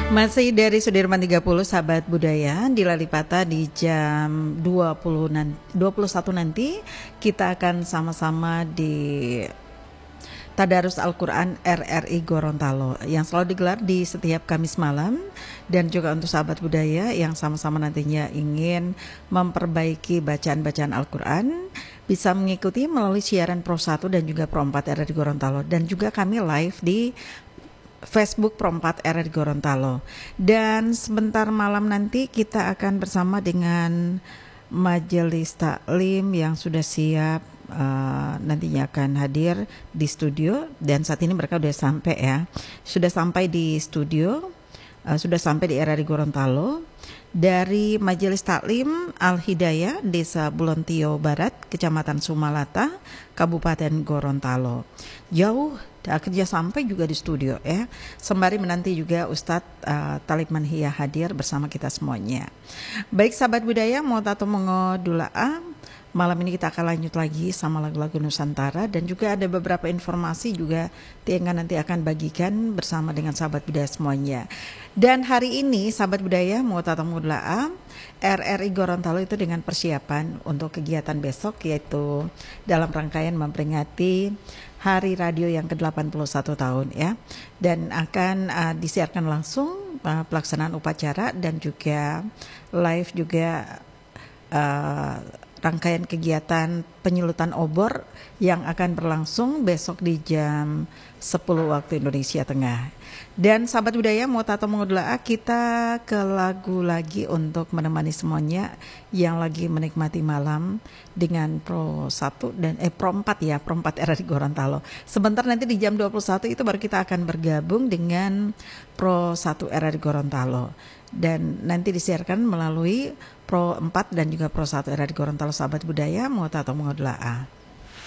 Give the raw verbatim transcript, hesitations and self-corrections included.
Masih dari Sudirman tiga puluh Sahabat Budaya di Lalipata di jam dua puluh nan- dua puluh satu nanti kita akan sama-sama di Tadarus Al-Quran R R I Gorontalo yang selalu digelar di setiap Kamis malam, dan juga untuk sahabat budaya yang sama-sama nantinya ingin memperbaiki bacaan-bacaan Al-Quran bisa mengikuti melalui siaran Pro satu dan juga Pro empat R R I Gorontalo, dan juga kami live di Facebook Pro empat R R I Gorontalo. Dan sebentar malam nanti kita akan bersama dengan Majelis Taklim yang sudah siap, uh, nantinya akan hadir di studio, dan saat ini mereka sudah sampai ya, sudah sampai di studio, uh, sudah sampai di R R I Gorontalo dari Majelis Taklim Al-Hidayah Desa Bulontio Barat, Kecamatan Sumalata, Kabupaten Gorontalo. Jauh akhirnya sampai juga di studio ya, sembari menanti juga Ustadz uh, Talib Manhiyah hadir bersama kita semuanya. Baik sahabat budaya, mau tato mongo dula'a, malam ini kita akan lanjut lagi sama lagu-lagu Nusantara, dan juga ada beberapa informasi juga Tienga nanti akan bagikan bersama dengan sahabat budaya semuanya. Dan hari ini sahabat budaya, mau tato mongo dula'a, R R I Gorontalo itu dengan persiapan untuk kegiatan besok, yaitu dalam rangkaian memperingati Hari Radio yang ke delapan puluh satu tahun ya, dan akan uh, disiarkan langsung uh, pelaksanaan upacara dan juga live juga uh, rangkaian kegiatan penyulutan obor yang akan berlangsung besok di jam sepuluh waktu Indonesia Tengah. Dan sahabat budaya, mau tato mengodola'a, kita ke lagu lagi untuk menemani semuanya yang lagi menikmati malam dengan Pro satu dan eh Pro empat ya, Pro empat R R I Gorontalo. Sebentar nanti di jam dua puluh satu itu baru kita akan bergabung dengan Pro satu R R I Gorontalo, dan nanti disiarkan melalui Pro empat dan juga Pro satu R R I Gorontalo. Sahabat budaya, mau tato mengodola'a.